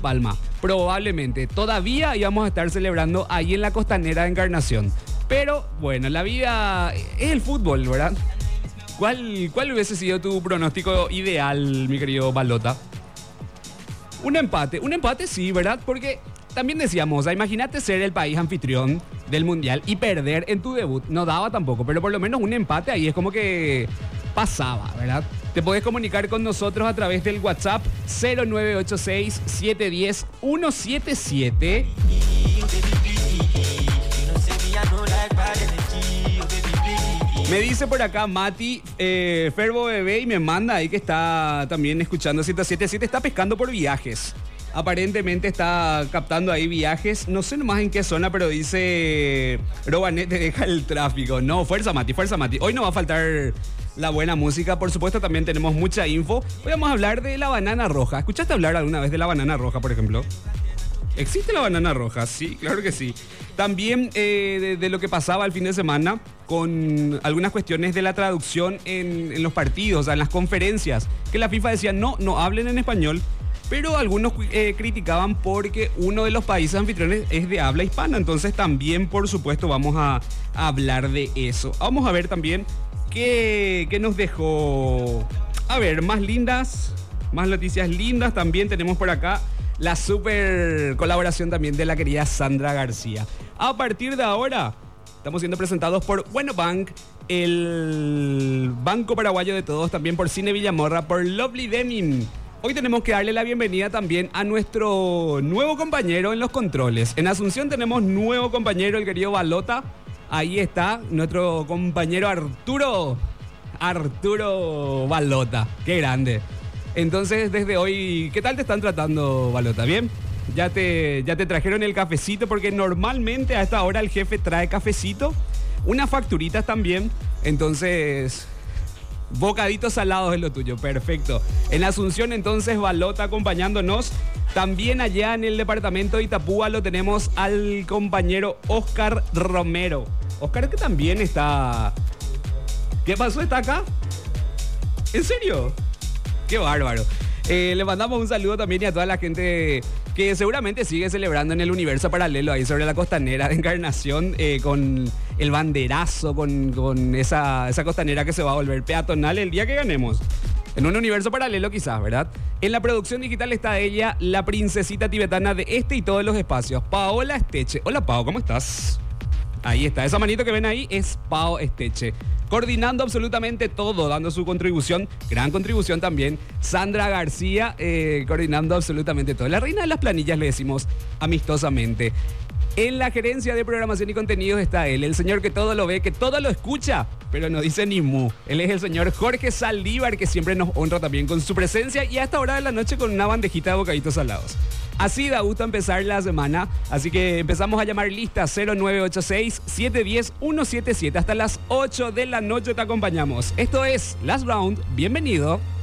Palma. Probablemente. Todavía íbamos a estar celebrando ahí en la Costanera de Encarnación. Pero, bueno, la vida es el fútbol, ¿verdad? ¿Cuál hubiese sido tu pronóstico ideal, mi querido Balota? Un empate sí, ¿verdad? Porque también decíamos, o sea, imagínate ser el país anfitrión del Mundial y perder en tu debut. No daba tampoco, pero por lo menos un empate ahí es como que pasaba, ¿verdad? Te podés comunicar con nosotros a través del WhatsApp 0986-710-177. Me dice por acá Mati, Ferbo Bebé, y me manda ahí que está también escuchando 107.7, está pescando por viajes. Aparentemente está captando ahí viajes, no sé nomás en qué zona, pero dice Robanet te deja el tráfico. No, fuerza Mati. Hoy no va a faltar la buena música, por supuesto también tenemos mucha info. Hoy vamos a hablar de la banana roja. ¿Escuchaste hablar alguna vez de la banana roja, por ejemplo? ¿Existe la banana roja? Sí, claro que sí. También de lo que pasaba el fin de semana con algunas cuestiones de la traducción en los partidos, o sea, en las conferencias, que la FIFA decía no hablen en español, pero algunos criticaban porque uno de los países anfitriones es de habla hispana, entonces también, por supuesto, vamos a hablar de eso. Vamos a ver también qué nos dejó. A ver, más noticias lindas también tenemos por acá. La super colaboración también de la querida Sandra García. A partir de ahora, estamos siendo presentados por Bueno Bank, el banco paraguayo de todos, también por Cine Villamorra, por Lovely Denim. Hoy tenemos que darle la bienvenida también a nuestro nuevo compañero en los controles. En Asunción tenemos nuevo compañero, el querido Balota. Ahí está nuestro compañero Arturo Balota. Qué grande. Entonces, desde hoy, ¿qué tal te están tratando, Balota? ¿Bien? ¿Ya te trajeron el cafecito? Porque normalmente a esta hora el jefe trae cafecito, unas facturitas también. Entonces, bocaditos salados es lo tuyo, perfecto. En Asunción, entonces, Balota acompañándonos. También allá en el departamento de Itapúa lo tenemos al compañero Oscar Romero. Oscar, que también está... ¿Qué pasó? ¿Está acá? ¿En serio? ¡Qué bárbaro! Le mandamos un saludo también a toda la gente que seguramente sigue celebrando en el universo paralelo ahí sobre la Costanera de Encarnación, con el banderazo, con esa costanera que se va a volver peatonal el día que ganemos. En un universo paralelo quizás, ¿verdad? En la producción digital está ella, la princesita tibetana de este y todos los espacios, Paola Esteche. Hola Pao, ¿cómo estás? Ahí está, esa manito que ven ahí es Pao Esteche. Coordinando absolutamente todo, dando su contribución, gran contribución también, Sandra García, coordinando absolutamente todo. La reina de las planillas, le decimos amistosamente. En la gerencia de programación y contenidos está él, el señor que todo lo ve, que todo lo escucha, pero no dice ni mu. Él es el señor Jorge Saldívar, que siempre nos honra también con su presencia y a esta hora de la noche con una bandejita de bocaditos salados. Así da gusto empezar la semana, así que empezamos a llamar lista 0986-710-177. Hasta las 8 de la noche te acompañamos. Esto es Last Round, bienvenido.